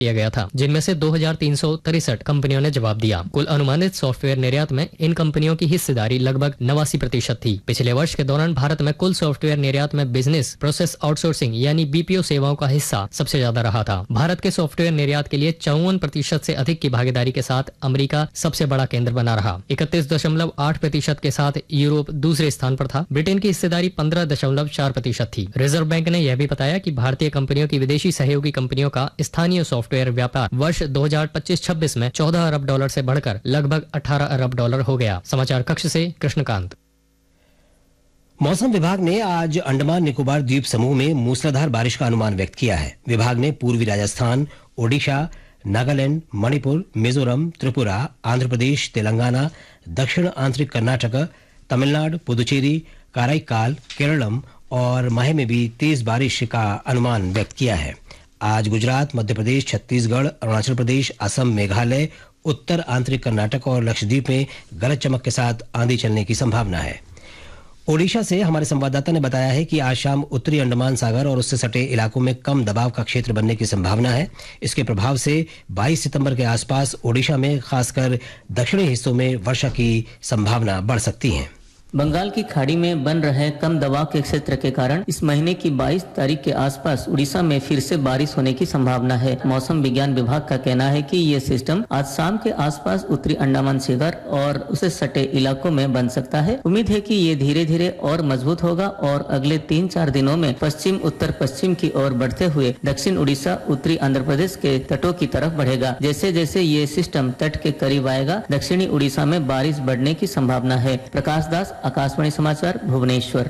किया गया था, जिनमें से 2363 कंपनियों ने जवाब दिया। कुल अनुमानित सॉफ्टवेयर निर्यात में इन कंपनियों की हिस्सेदारी लगभग 89% थी। पिछले वर्ष के दौरान भारत में कुल सॉफ्टवेयर निर्यात में बिजनेस प्रोसेस आउटसोर्सिंग यानी बीपीओ सेवाओं का हिस्सा सबसे ज्यादा रहा था। भारत के सॉफ्टवेयर निर्यात के लिए 54% से अधिक की भागीदारी के साथ अमेरिका सबसे बड़ा केंद्र बना रहा। 31.8% के साथ यूरोप दूसरे स्थान पर था। ब्रिटेन की हिस्सेदारी 15.4% थी। रिजर्व बैंक ने यह भी बताया कि भारतीय कंपनियों की विदेशी सहयोगी कंपनियों का स्थानीय सॉफ्टवेयर व्यापार वर्ष 2025-26 में $14 अरब से बढ़कर लगभग $18 अरब हो गया। समाचार कक्ष से कृष्णकांत। मौसम विभाग ने आज अंडमान निकोबार द्वीप समूह में मूसलाधार बारिश का अनुमान व्यक्त किया है। विभाग ने पूर्वी राजस्थान, ओडिशा, नागालैंड, मणिपुर, मिजोरम, त्रिपुरा, आंध्र प्रदेश, तेलंगाना, दक्षिण आंतरिक कर्नाटक, तमिलनाडु, पुदुचेरी, काराईकाल, केरलम और माहे में भी तेज बारिश का अनुमान व्यक्त किया है। आज गुजरात, मध्य प्रदेश, छत्तीसगढ़, अरुणाचल प्रदेश, असम, मेघालय, उत्तर आंतरिक कर्नाटक और लक्षद्वीप में गरज चमक के साथ आंधी चलने की संभावना है। ओडिशा से हमारे संवाददाता ने बताया है कि आज शाम उत्तरी अंडमान सागर और उससे सटे इलाकों में कम दबाव का क्षेत्र बनने की संभावना है। इसके प्रभाव से 22 सितंबर के आसपास ओडिशा में खासकर दक्षिणी हिस्सों में वर्षा की संभावना बढ़ सकती है। बंगाल की खाड़ी में बन रहे कम दबाव के क्षेत्र के कारण इस महीने की 22 तारीख के आसपास उड़ीसा में फिर से बारिश होने की संभावना है। मौसम विज्ञान विभाग का कहना है कि ये सिस्टम आज शाम के आसपास उत्तरी अंडमान सागर और उसे सटे इलाकों में बन सकता है। उम्मीद है कि ये धीरे धीरे और मजबूत होगा और अगले 3-4 दिनों में पश्चिम उत्तर पश्चिम की ओर बढ़ते हुए दक्षिण उड़ीसा, उत्तरी आंध्र प्रदेश के तटों की तरफ बढ़ेगा। जैसे जैसे ये सिस्टम तट के करीब आएगा, दक्षिणी उड़ीसा में बारिश बढ़ने की संभावना है। प्रकाश दास, आकाशवाणी समाचार, भुवनेश्वर।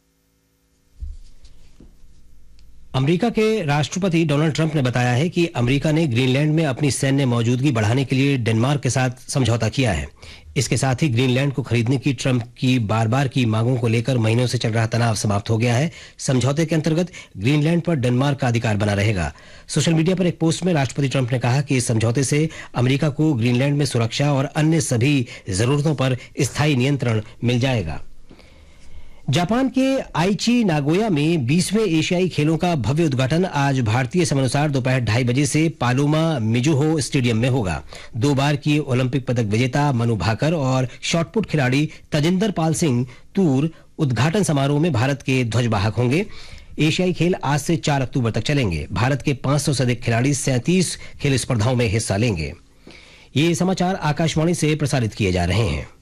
अमेरिका के राष्ट्रपति डोनाल्ड ट्रंप ने बताया है कि अमेरिका ने ग्रीनलैंड में अपनी सैन्य मौजूदगी बढ़ाने के लिए डेनमार्क के साथ समझौता किया है। इसके साथ ही ग्रीनलैंड को खरीदने की ट्रंप की बार-बार की मांगों को लेकर महीनों से चल रहा तनाव समाप्त हो गया है। समझौते के अंतर्गत ग्रीनलैंड पर डेनमार्क का अधिकार बना रहेगा। सोशल मीडिया पर एक पोस्ट में राष्ट्रपति ट्रंप ने कहा कि इस समझौते से अमेरिका को ग्रीनलैंड में सुरक्षा और अन्य सभी जरूरतों पर स्थायी नियंत्रण मिल जाएगा। जापान के आईची नागोया में 20वें एशियाई खेलों का भव्य उद्घाटन आज भारतीय समयानुसार दोपहर 2:30 बजे से पालोमा मिजुहो स्टेडियम में होगा। 2 बार की ओलंपिक पदक विजेता मनु भाकर और शॉटपुट खिलाड़ी तजिंदर पाल सिंह तूर उद्घाटन समारोह में भारत के ध्वजवाहक होंगे। एशियाई खेल आज से 4 अक्टूबर तक चलेंगे। भारत के 500 से अधिक खिलाड़ी 37 खेल स्पर्धाओं में हिस्सा लेंगे। ये समाचार आकाशवाणी से प्रसारित किए जा रहे हैं।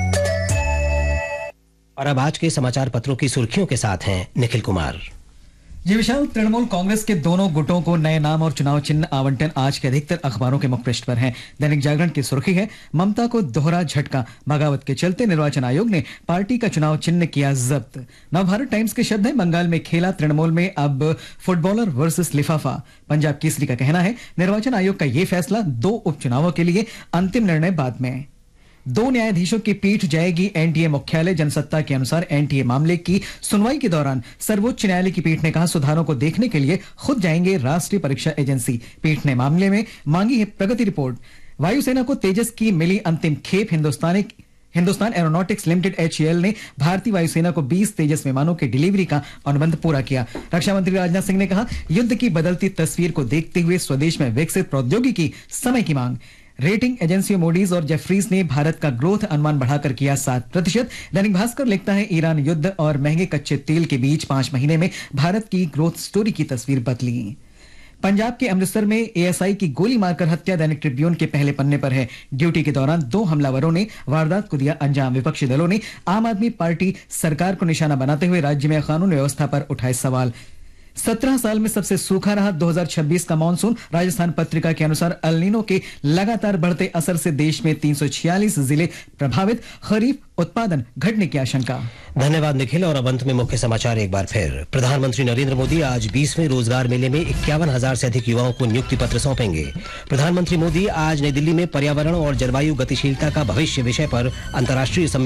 और अब आज के समाचार पत्रों की सुर्खियों के साथ हैं निखिल कुमार। जी विशाल, तृणमूल कांग्रेस के दोनों गुटों को नए नाम और चुनाव चिन्ह आवंटन आज के अधिकतर अखबारों के मुखपृष्ठ पर है। दैनिक जागरण की सुर्खी है, ममता को दोहरा झटका, बगावत के चलते निर्वाचन आयोग ने पार्टी का चुनाव चिन्ह किया जब्त। नवभारत टाइम्स के शब्द हैं, बंगाल में खेला तृणमूल में अब फुटबॉलर वर्सेस लिफाफा। पंजाब केसरी का कहना है, निर्वाचन आयोग का यह फैसला 2 उपचुनावों के लिए, अंतिम निर्णय बाद में। 2 न्यायाधीशों की पीठ जाएगी एनटीए मुख्यालय। जनसत्ता के अनुसार एनटीए मामले की सुनवाई के दौरान सर्वोच्च न्यायालय की पीठ ने कहा, सुधारों को देखने के लिए खुद जाएंगे राष्ट्रीय परीक्षा एजेंसी। पीठ ने मामले में मांगी है प्रगति रिपोर्ट। वायुसेना को तेजस की मिली अंतिम खेप। हिंदुस्तान एरोनॉटिक्स लिमिटेड HAL ने भारतीय वायुसेना को 20 तेजस विमानों की डिलीवरी का अनुबंध पूरा किया। रक्षा मंत्री राजनाथ सिंह ने कहा, युद्ध की बदलती तस्वीर को देखते हुए स्वदेश में विकसित प्रौद्योगिकी समय की मांग। रेटिंग एजेंसियों मूडीज और जेफरीज ने भारत का ग्रोथ अनुमान बढ़ाकर किया 7%। दैनिक भास्कर लिखता है, ईरान युद्ध और महंगे कच्चे तेल के बीच 5 महीने में भारत की ग्रोथ स्टोरी की तस्वीर बदली। पंजाब के अमृतसर में ASI की गोली मारकर हत्या दैनिक ट्रिब्यून के पहले पन्ने पर है। ड्यूटी के दौरान 2 हमलावरों ने वारदात को दिया अंजाम। विपक्षी दलों ने आम आदमी पार्टी सरकार को निशाना बनाते हुए राज्य में कानून व्यवस्था पर उठाए सवाल। 17 साल में सबसे सूखा रहा 2026 का मानसून। राजस्थान पत्रिका के अनुसार अल नीनो के लगातार बढ़ते असर से देश में 346 जिले प्रभावित, खरीफ उत्पादन घटने की आशंका। धन्यवाद निखिल। और अब अंत में मुख्य समाचार एक बार फिर। प्रधानमंत्री नरेंद्र मोदी आज 20वें रोजगार मेले में 51,000 से अधिक युवाओं को नियुक्ति पत्र सौंपेंगे। प्रधानमंत्री मोदी आज नई दिल्ली में पर्यावरण और जलवायु गतिशीलता का भविष्य विषय पर अंतर्राष्ट्रीय